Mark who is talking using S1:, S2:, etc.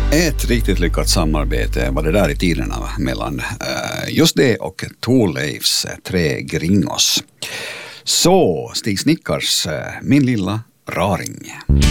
S1: Ett riktigt lyckat samarbete var det där i tiderna mellan just det och Thorleifs Tre Gringos. Så, Stig Snickars Min lilla raring.